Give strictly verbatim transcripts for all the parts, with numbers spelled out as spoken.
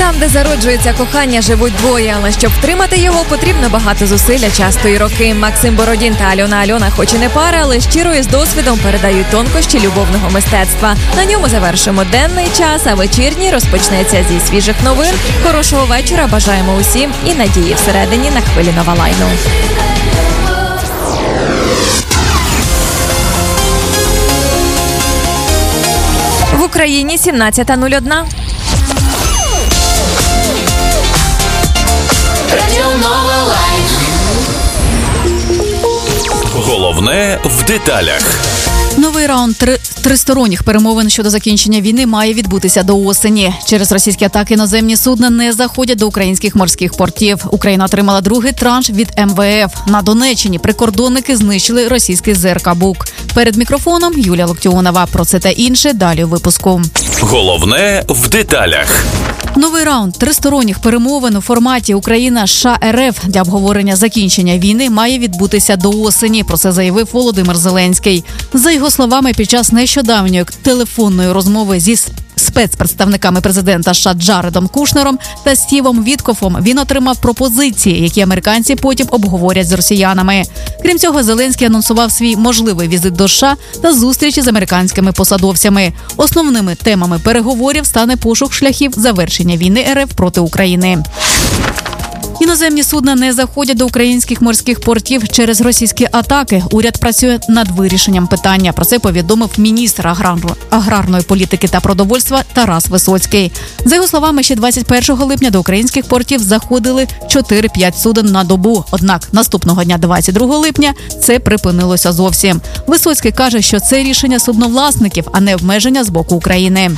Там, де зароджується кохання, живуть двоє, але щоб втримати його, потрібно багато зусиль, а часто і роки. Максим Бородін та Альона Альона хоч і не пара, але щиро і з досвідом передають тонкощі любовного мистецтва. На ньому завершимо денний час, а вечірній розпочнеться зі свіжих новин. Хорошого вечора бажаємо усім і надії всередині на хвилі Новолайну. В Україні сімнадцята нуль одна. Головне в деталях. Новий раунд три, тристоронніх перемовин щодо закінчення війни має відбутися до осені. Через російські атаки наземні судна не заходять до українських морських портів. Україна отримала другий транш від ем ве еф. На Донеччині прикордонники знищили російський ЗРК «Бук». Перед мікрофоном Юлія Локтіонова. Про це та інше далі у випуску. Головне в деталях. Новий раунд тристоронніх перемовин у форматі Україна-США ер еф для обговорення закінчення війни має відбутися до осені. Про це заявив Володимир Зеленський. За його словами, під час нещодавньої телефонної розмови зі спецпредставниками президента США Джаредом Кушнером та Стівом Віткофом він отримав пропозиції, які американці потім обговорять з росіянами. Крім цього, Зеленський анонсував свій можливий візит до США та зустрічі з американськими посадовцями. Основними темами переговорів стане пошук шляхів завершення війни ер еф проти України. Іноземні судна не заходять до українських морських портів через російські атаки. Уряд працює над вирішенням питання. Про це повідомив міністр аграрної політики та продовольства Тарас Висоцький. За його словами, ще двадцять першого липня до українських портів заходили чотири-п'ять суден на добу. Однак наступного дня, двадцять другого липня, це припинилося зовсім. Висоцький каже, що це рішення судновласників, а не обмеження з боку України.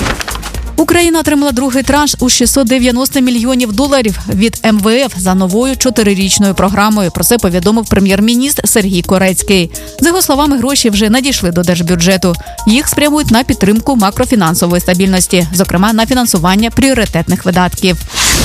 Україна отримала другий транш у шістсот дев'яносто мільйонів доларів від ем ве еф за новою чотирирічною програмою. Про це повідомив прем'єр-міністр Сергій Корецький. За його словами, гроші вже надійшли до держбюджету. Їх спрямують на підтримку макрофінансової стабільності, зокрема на фінансування пріоритетних видатків.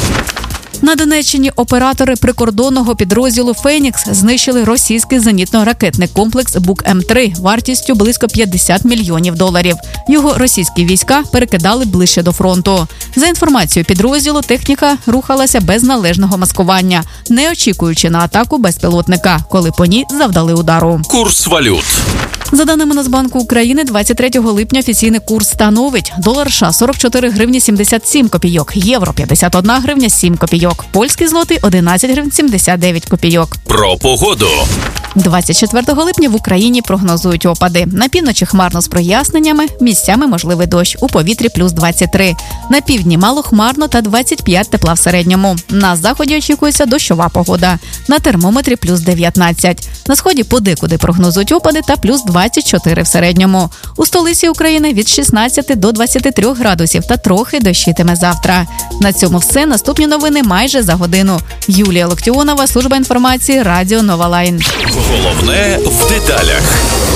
На Донеччині оператори прикордонного підрозділу «Фенікс» знищили російський зенітно-ракетний комплекс «Бук ем три» вартістю близько п'ятдесят мільйонів доларів. Його російські війська перекидали ближче до фронту. За інформацією підрозділу, техніка рухалася без належного маскування, не очікуючи на атаку безпілотника, коли по ній завдали удару. Курс валют. За даними Нацбанку України, двадцять третього липня офіційний курс становить: долар США – сорок чотири гривні сімдесят сім копійок, євро – п'ятдесят одна гривня сім копійок, польський злотий – одинадцять гривень сімдесят дев'ять копійок. Про погоду. двадцять четвертого липня в Україні прогнозують опади. На півночі хмарно з проясненнями, місцями можливий дощ, у повітрі плюс двадцять три. На півдні малохмарно та двадцять п'ять тепла в середньому. На заході очікується дощова погода. На термометрі плюс дев'ятнадцять. На сході подекуди прогнозують опади та плюс двадцять чотири в середньому. У столиці України від шістнадцяти до двадцяти трьох градусів та трохи дощитиме завтра. На цьому все. Наступні новини майже за годину. Юлія Локтіонова, служба інформації, Радіо Новолайн. Головне в деталях.